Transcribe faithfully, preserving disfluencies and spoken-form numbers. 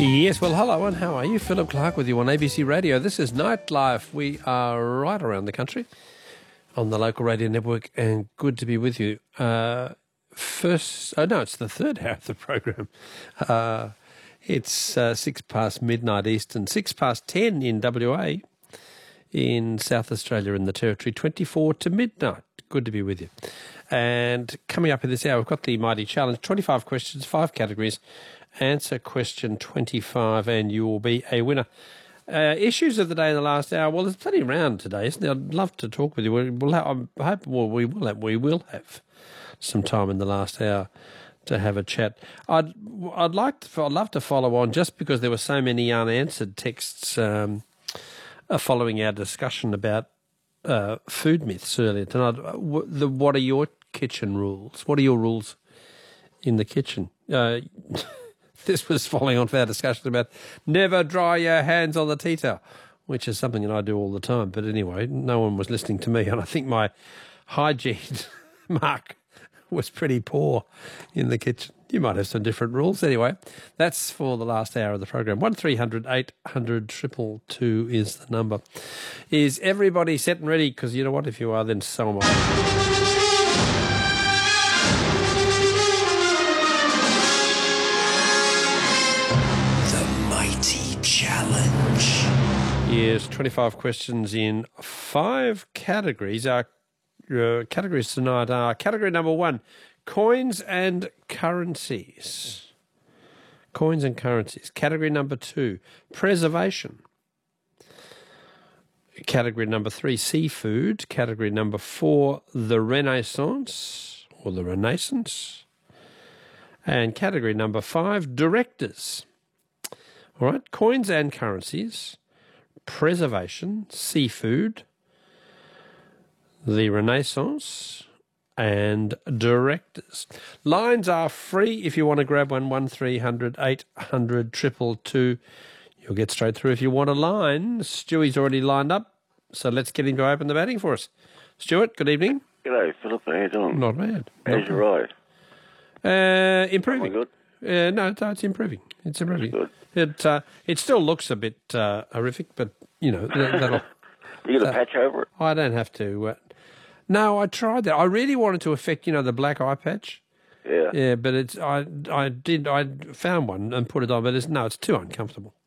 Yes, well, hello and how are you? Philip Clark with you on A B C Radio. This is Nightlife. We are right around the country on the local radio network, and good to be with you. Uh, first, oh no, it's the third hour of the program. Uh, it's uh, six past midnight Eastern, six past ten in W A, in South Australia in the Territory, twenty-four to midnight. Good to be with you. And coming up in this hour, we've got the Mighty Challenge, twenty-five questions, five categories. Answer question twenty-five and you will be a winner. Uh, issues of the day in the last hour. Well, there's plenty around today, isn't there? I'd love to talk with you. We'll have, I hope well, we will have, we will have some time in the last hour to have a chat. I'd I'd like to I'd love to follow on just because there were so many unanswered texts um, uh, following our discussion about uh, food myths earlier tonight. The, what are your kitchen rules? What are your rules in the kitchen? Uh, This was following on from our discussion about never dry your hands on the tea towel, which is something that I do all the time. But anyway, no one was listening to me, and I think my hygiene mark was pretty poor in the kitchen. You might have some different rules. Anyway, that's for the last hour of the program. one three hundred eight hundred two two two is the number. Is everybody set and ready? Because you know what? If you are, then so am I. Challenge. Yes, twenty-five questions in five categories. Our uh, categories tonight are category number one, coins and currencies. Coins and currencies. Category number two, preservation. Category number three, seafood. Category number four, the Renaissance or the Renaissance. And category number five, directors. All right, coins and currencies, preservation, seafood, the Renaissance, and directors. Lines are free if you want to grab one, one three hundred eight hundred two two two. You'll get straight through if you want a line. Stewie's already lined up, so let's get him to open the batting for us. Stuart, good evening. G'day, Philip. How you doing? Not bad. How's your eye? Uh, improving. Am I good? Uh, no, no, it's improving. It's improving. That's good. It uh, it still looks a bit uh, horrific, but you know that, that'll. You got a that, patch over it? I don't have to. Uh, no, I tried that. I really wanted to affect, you know, the black eye patch. Yeah. Yeah, but it's I I did I found one and put it on, but it's no, it's too uncomfortable.